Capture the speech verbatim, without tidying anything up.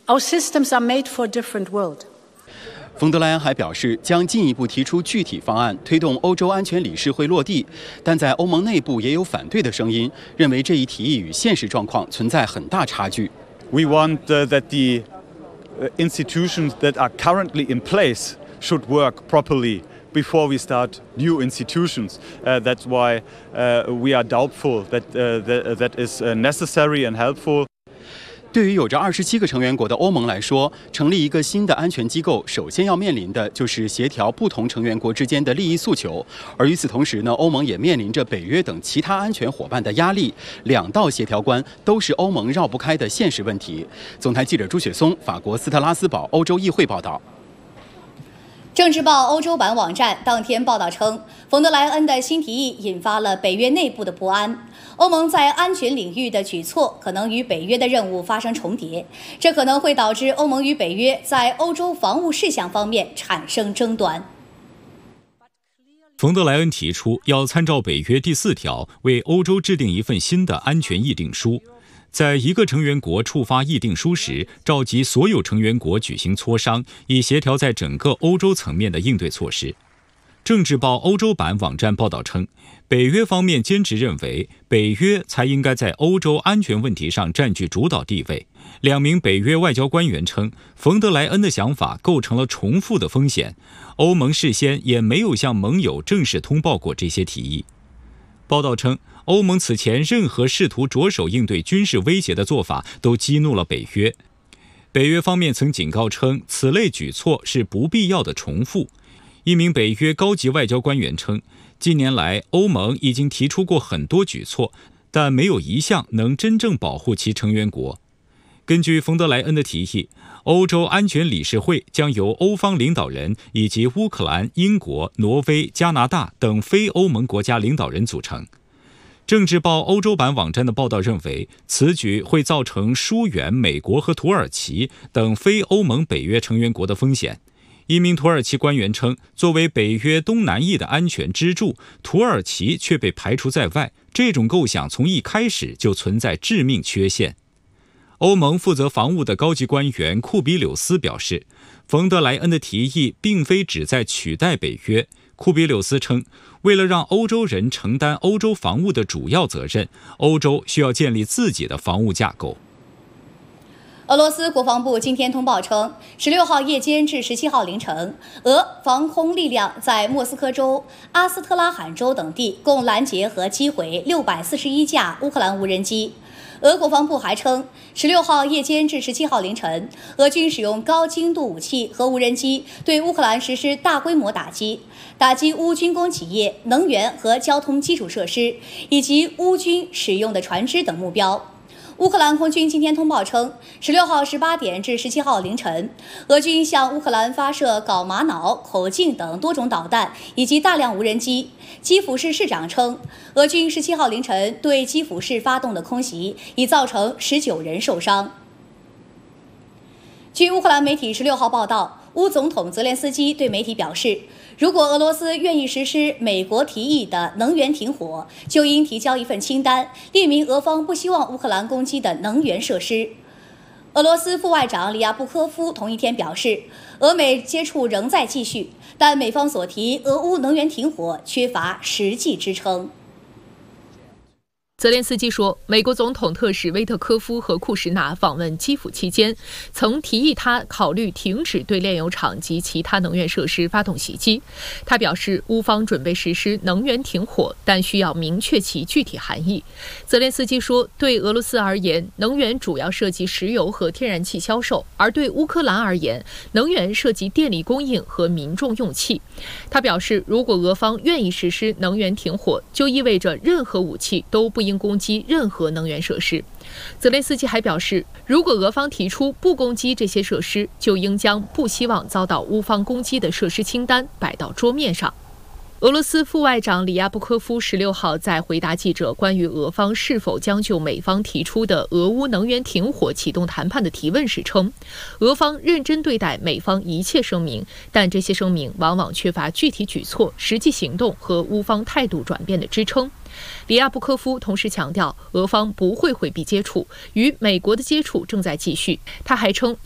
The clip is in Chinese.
Our systems are made for a different world. 冯德莱恩还表示，将进一步提出具体方案，推动欧洲安全理事会落地。但在欧盟内部也有反对的声音，认为这一提议与现实状况存在很大差距。 We want uh, that the institutions that are currently in place should work properly before we start new institutions. Uh, that's why uh, we are doubtful that uh, that, that is uh, necessary and helpful. 对于有着二十七个成员国的欧盟来说，成立一个新的安全机构，首先要面临的就是协调不同成员国之间的利益诉求。而与此同时呢，欧盟也面临着北约等其他安全伙伴的压力，两道协调关都是欧盟绕不开的现实问题。总台记者朱雪松，法国斯特拉斯堡欧洲议会报道。 政治报欧洲版网站当天报道称，冯德莱恩的新提议引发了北约内部的不安。欧盟在安全领域的举措可能与北约的任务发生重叠，这可能会导致欧盟与北约在欧洲防务事项方面产生争端。 冯德莱恩提出要参照北约第四条，为欧洲制定一份新的安全议定书。在一个成员国触发议定书时，召集所有成员国举行磋商，以协调在整个欧洲层面的应对措施。政治报欧洲版网站报道称，北约方面坚持认为，北约才应该在欧洲安全问题上占据主导地位。两名北约外交官员称，冯德莱恩的想法构成了重复的风险，欧盟事先也没有向盟友正式通报过这些提议。报道称，欧盟此前任何试图着手应对军事威胁的做法都激怒了北约。北约方面曾警告称，此类举措是不必要的重复。一名北约高级外交官员称，近年来欧盟已经提出过很多举措，但没有一项能真正保护其成员国。根据冯德莱恩的提议，欧洲安全理事会将由欧方领导人以及乌克兰、英国、挪威、加拿大等非欧盟国家领导人组成。政治报欧洲版网站的报道认为，此举会造成疏远美国和土耳其等非欧盟北约成员国的风险。一名土耳其官员称，作为北约东南翼的安全支柱，土耳其却被排除在外，这种构想从一开始就存在致命缺陷。欧盟负责防务的高级官员库比柳斯表示，冯德莱恩的提议并非旨在取代北约。库比柳斯称，为了让欧洲人承担欧洲防务的主要责任，欧洲需要建立自己的防务架构。 俄罗斯国防部今天通报称，十六号夜间至十七号凌晨，俄防空力量在莫斯科州、阿斯特拉罕州等地共拦截和击毁六百四十一架乌克兰无人机。俄国防部还称，十六号夜间至十七号凌晨，俄军使用高精度武器和无人机对乌克兰实施大规模打击，打击乌军工企业、能源和交通基础设施，以及乌军使用的船只等目标。乌克兰空军今天通报称，十六号十八点至十七号凌晨，俄军向乌克兰发射镐玛瑙、口径等多种导弹以及大量无人机。基辅市市长称，俄军十七号凌晨对基辅市发动的空袭已造成十九人受伤。据乌克兰媒体十六号报道，乌总统泽连斯基对媒体表示，如果俄罗斯愿意实施美国提议的能源停火，就应提交一份清单，列明俄方不希望乌克兰攻击的能源设施。俄罗斯副外长里亚布科夫同一天表示，俄美接触仍在继续，但美方所提俄乌能源停火缺乏实际支撑。 泽连斯基说，美国总统特使威特科夫和库什纳访问基辅期间，曾提议他考虑停止对炼油厂及其他能源设施发动袭击。他表示，乌方准备实施能源停火，但需要明确其具体含义。泽连斯基说，对俄罗斯而言，能源主要涉及石油和天然气销售；而对乌克兰而言，能源涉及电力供应和民众用气。他表示，如果俄方愿意实施能源停火，就意味着任何武器都不应攻击任何能源设施。泽连斯基还表示，如果俄方提出不攻击这些设施，就应将不希望遭到乌方攻击的设施清单摆到桌面上。俄罗斯副外长里亚布科夫十六号在回答记者关于俄方是否将就美方提出的俄乌能源停火启动谈判的提问时称，俄方认真对待美方一切声明，但这些声明往往缺乏具体举措、实际行动和乌方态度转变的支撑。里亚布科夫同时强调，俄方不会回避接触，与美国的接触正在继续。他还称，